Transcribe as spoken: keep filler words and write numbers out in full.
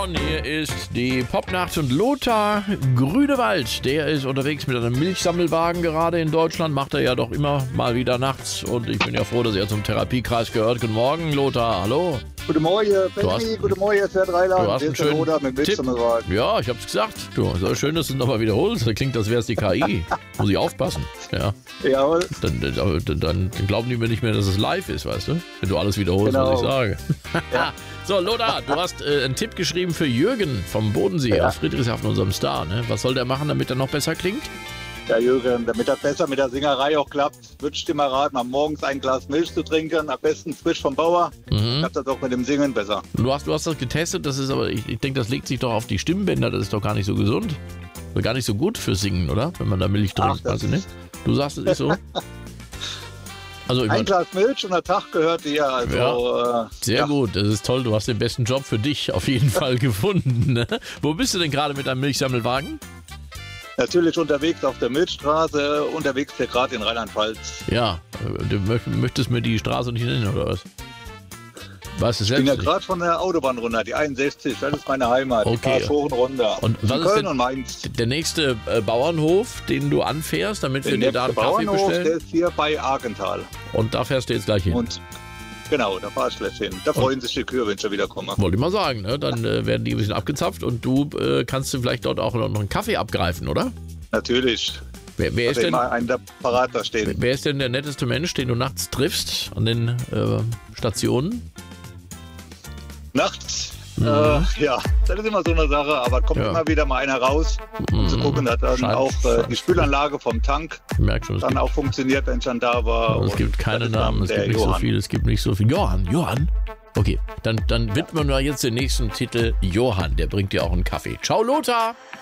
schon, hier ist die Popnacht und Lothar Grünewald. Der ist unterwegs mit einem Milchsammelwagen gerade in Deutschland. Macht er ja doch immer mal wieder nachts. Und ich bin ja froh, dass er zum Therapiekreis gehört. Guten Morgen, Lothar. Hallo. Guten Morgen, Benny. Guten Morgen, Herr Dreiland. Du hast einen schönen Lothar mit Milchsammelwagen. Ja, ich hab's gesagt. Du, so schön, dass du es nochmal wiederholst. Das klingt, als wäre es die K I. Muss ich aufpassen. Ja. Jawohl. Dann, dann, dann, dann glauben die mir nicht mehr, dass es live ist, weißt du? Wenn du alles wiederholst, Genau. was ich sage. Ja. So, Lothar, du hast äh, einen Tipp geschrieben für Jürgen vom Bodensee Ja. aus Friedrichshafen, unserem Star. Ne? Was soll der machen, damit er noch besser klingt? Ja, Jürgen, damit das besser mit der Singerei auch klappt, würde ich dir mal raten, am morgens ein Glas Milch zu trinken, am besten frisch vom Bauer. Mhm. Klappt das auch mit dem Singen besser. Du hast, du hast das getestet, das ist aber, ich, ich denke, das legt sich doch auf die Stimmbänder, das ist doch gar nicht so gesund. Oder gar nicht so gut für Singen, oder? Wenn man da Milch Ach, trinkt, das weißt du nicht? Du sagst, es ist so? Also, ich Ein mein, Glas Milch und der Tag gehört dir. Also, Ja. äh, sehr ja. gut, das ist toll, du hast den besten Job für dich auf jeden Fall gefunden. Ne? Wo bist du denn gerade mit deinem Milchsammelwagen? Natürlich unterwegs auf der Milchstraße, unterwegs hier gerade in Rheinland-Pfalz. Ja, du mö- möchtest mir die Straße nicht nennen, oder was? Weißt du Ich bin selbst ja nicht? gerade von der Autobahn runter, die einundsechzig, das ist meine Heimat. Okay. Ich fahre hoch und runter. Und was in ist Köln denn und Mainz. der nächste äh, Bauernhof, den du anfährst, damit wir dir Der da einen nächste Kaffee Bauernhof, der bestellen? ist hier bei Argenthal. Und da fährst du jetzt gleich hin. Und genau, da fahr ich gleich hin. Da freuen sich die Kühe, wenn ich da wieder komme. Wollte ich mal sagen, ne? Dann äh, werden die ein bisschen abgezapft und du äh, kannst du vielleicht dort auch noch einen Kaffee abgreifen, oder? Natürlich. Wer, wer, ist Hat denn, immer einen da parat da stehen. wer ist denn der netteste Mensch, den du nachts triffst an den äh, Stationen? Nachts, äh, ja, das ist immer so eine Sache, aber kommt Ja. immer wieder mal einer raus, um zu gucken, dass dann Scheint- auch äh, die Spülanlage vom Tank Ich merke schon, es dann gibt, auch funktioniert, wenn ich dann da war. es Und gibt keine das ist dann Namen, es der gibt nicht so Johann. viel, es gibt nicht so viel. Johann, Johann? Okay, dann, dann widmen wir jetzt den nächsten Titel Johann, der bringt dir auch einen Kaffee. Ciao, Lothar!